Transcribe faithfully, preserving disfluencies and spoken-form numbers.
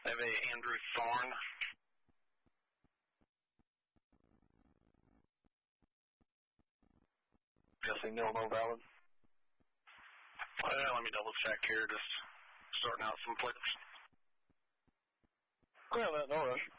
I have a Andrew Thorne. Guessing nil, no valid. Well, let me double check here, just sorting out some flips. Grab that, no rush.